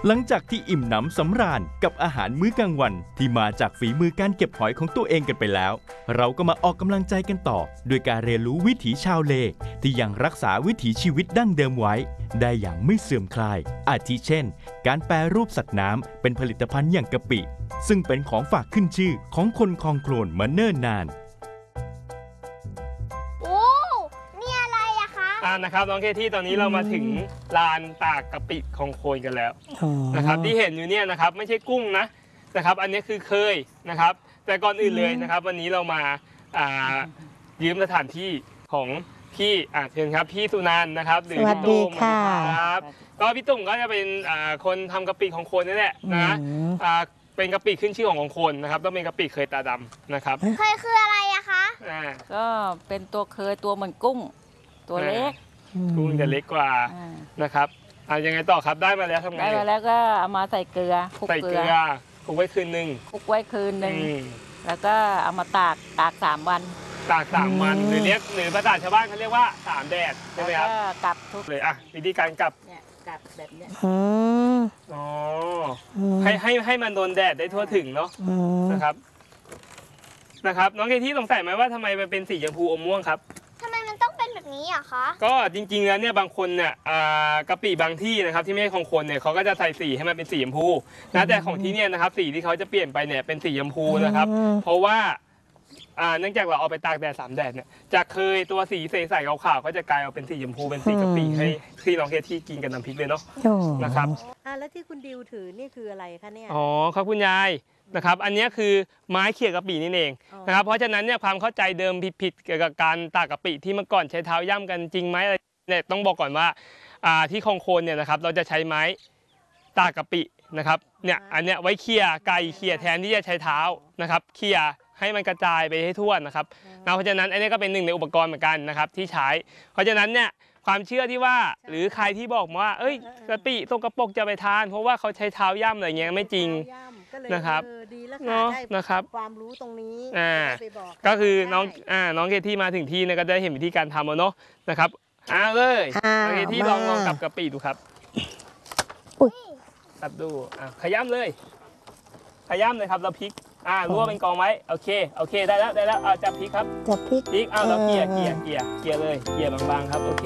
หลังจากที่อิ่มหนำสำราญกับอาหารมื้อกลางวันที่มาจากฝีมือการเก็บหอยของตัวเองกันไปแล้วเราก็มาออกกำลังใจกันต่อด้วยการเรียนรู้วิถีชาวเลที่ยังรักษาวิถีชีวิตดั้งเดิมไว้ได้อย่างไม่เสื่อมคลายอาทิเช่นการแปรรูปสัตว์น้ำเป็นผลิตภัณฑ์อย่างกะปิซึ่งเป็นของฝากขึ้นชื่อของคนคลองโคลนมาเนิ่นนานนะครับน้องเคที่ตอนนี้เรามาถึงลานตากกะปิคลองโคลนกันแล้วนะครับที่เห็นอยู่เนี่ยนะครับไม่ใช่กุ้งนะครับอันนี้คือเคยนะครับแต่ก่อนอื่นเลยนะครับวันนี้เรามายืมสถานที่ของพี่เชิญครับพี่สุนันท์นะครับหรือพี่ตุ้มครับก็พี่ตุ้มก็จะเป็นคนทำกะปิคลองโคลนนี่แหละนะเป็นกะปิขึ้นชื่อของคลองโคลนนะครับต้องเป็นกะปิเคยตาดำนะครับเคยคืออะไรอะคะก็เป็นตัวเคยตัวเหมือนกุ้งตัวเล็กกุ้งจะเล็กกว่านะครับยังไงต่อครับได้มาแล้วทำไงได้มาแล้วก็เอามาใส่เกลือคลุกเกลือคลุกไว้คืนหนึ่งแล้วก็เอามาตาก3 วันตาก3 วันหรือภาษาชาวบ้านเขาเรียกว่า3 แดดใช่ไหมครับกลับทุกเลยวิธีการกลับเนี่ยกลับแบบเนี้ยอ๋อให้มันโดนแดดได้ทั่วถึงเนาะนะครับน้องเคที่สงสัยไหมว่าทำไมมันเป็นสีชมพูอมม่วงครับทำไมมันต้องเป็นแบบนี้อะคะก็จริงๆแล้วเนี่ยบางคนเนี่ยกะปิบางที่นะครับที่ไม่ใช่ของคนเนี่ยเขาก็จะใส่สีให้มันเป็นสีชมพูนะแต่ของที่เนี่ยนะครับสีที่เขาจะเปลี่ยนไปเนี่ยเป็นสีชมพูนะครับเพราะว่าเนื่องจากเราเอาไปตากแดด3 แดดเนี่ยจากเคยตัวสีใสๆขาวๆก็จะกลายเอาเป็นสีชมพูเป็นสีกะปิให้ที่น้องเคที่กินกับน้ำพริกเลยเนาะนะครับแล้วที่คุณดิวถือนี่คืออะไรคะเนี่ยอ๋อครับคุณยายนะครับอันนี้คือไม้เขี่ยกะปินี่เองนะครับเพราะฉะนั้นเนี่ยความเข้าใจเดิมผิดเกี่ยวกับการตากกะปิที่เมื่อก่อนใช้เท้าย่ำกันจริงไหมอะไรเนี่ยต้องบอกก่อนว่าที่คลองโคลนเนี่ยนะครับเราจะใช้ไม้ตากกะปินะครับเนี่ยอันเนี้ยไว้เขี่ยไก่เขี่ยแทนที่จะใช้เท้านะครับเขี่ยให้มันกระจายไปให้ทั่วนะครับเพราะฉะนั้นอันนี้ก็เป็นหนึ่งในอุปกรณ์เหมือนกันนะครับที่ใช้เพราะฉะนั้นเนี่ยความเชื่อที่ว่าหรือใครที่บอกว่าเอ้ยกะปิสกปรกจะไปทานเพราะว่าเขาใช้เท้าย่ำอะไรเงี้ยไม่จริงนะครับเนาะนะครับความรู้ตรงนี้ก็คือน้องเคที่มาถึงที่เนี่ยก็ได้เห็นวิธีการทำแล้วเนาะนะครับเลยน้องเคที่ลองกับกะปิดูครับตัดดูขย้ำเลยครับเราพริกรั่วเป็นกองไว้โอเคได้แล้วจับพริกครับจับพริกเราเกลี่ยเลยเกลี่ยบางๆครับโอเค